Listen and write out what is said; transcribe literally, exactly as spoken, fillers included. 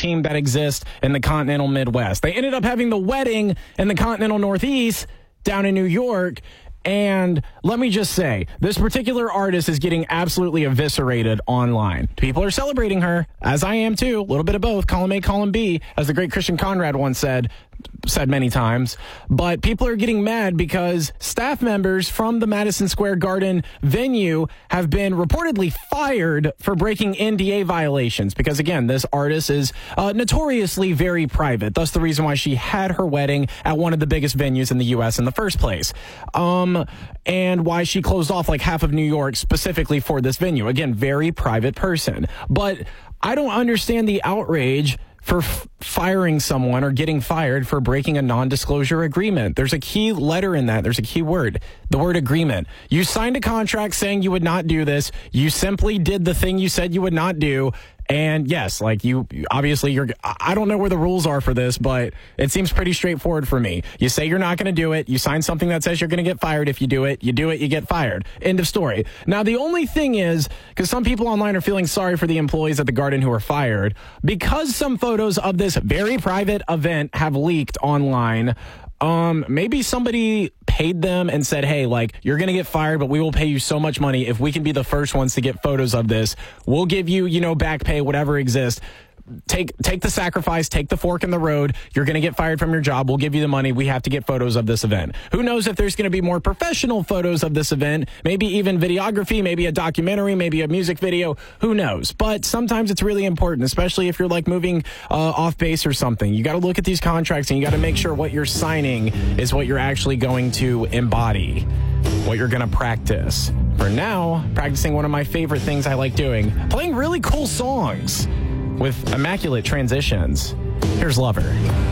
team that exists in the continental Midwest. They ended up having the wedding in the continental Northeast down in New York. And let me just say, this particular artist is getting absolutely eviscerated online. People are celebrating her, as I am too. A little bit of both. Column A, column B, as the great Christian Conrad once said, said many times. But people are getting mad because staff members from the Madison Square Garden venue have been reportedly fired for breaking N D A violations. Because again, this artist is uh, notoriously very private. Thus the reason why she had her wedding at one of the biggest venues in the U S in the first place. Um, and why she closed off like half of New York specifically for this venue. Again, very private person. But I don't understand the outrage for f- firing someone or getting fired for breaking a non-disclosure agreement. There's a key letter in that. There's a key word, the word agreement. You signed a contract saying you would not do this. You simply did the thing you said you would not do. And yes, like you, obviously you're, I don't know where the rules are for this, but it seems pretty straightforward for me. You say you're not going to do it. You sign something that says you're going to get fired if you do it. You do it, you get fired. End of story. Now, the only thing is, because some people online are feeling sorry for the employees at the Garden who are fired, because some photos of this very private event have leaked online, Um, maybe somebody paid them and said, hey, like, you're going to get fired, but we will pay you so much money. If we can be the first ones to get photos of this, we'll give you, you know, back pay, whatever exists. Take take the sacrifice, take the fork in the road. You're going to get fired from your job. We'll give you the money. We have to get photos of this event. Who knows if there's going to be more professional photos of this event, maybe even videography, maybe a documentary, maybe a music video. Who knows? But sometimes it's really important, especially if you're like moving uh, off base or something. You got to look at these contracts and you got to make sure what you're signing is what you're actually going to embody, what you're going to practice. For now, practicing one of my favorite things I like doing, playing really cool songs with immaculate transitions. Here's Lover.